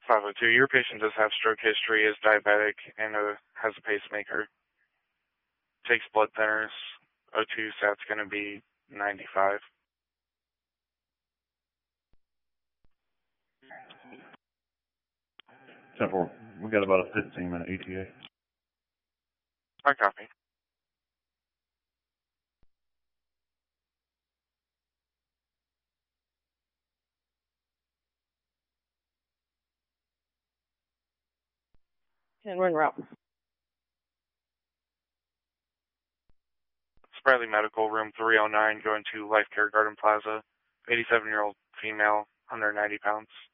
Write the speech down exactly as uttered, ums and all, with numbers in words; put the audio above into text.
five oh two. Your patient does have stroke history, is diabetic, and uh, has a pacemaker. Takes blood thinners. O two sat's going to be ninety-five. ten four. We got about a fifteen minute E T A. I copy. And we're en route. Spradley Medical, room three oh nine, going to Life Care Garden Plaza. eighty-seven-year-old female, one hundred ninety pounds.